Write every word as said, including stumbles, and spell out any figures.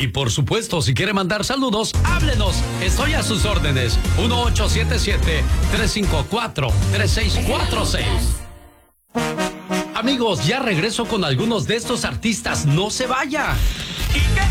Y por supuesto, si quiere mandar saludos, háblenos. Estoy a sus órdenes. uno ocho siete siete, tres cinco cuatro, tres seis cuatro seis. Amigos, ya regreso con algunos de estos artistas. No se vaya. ¿Y qué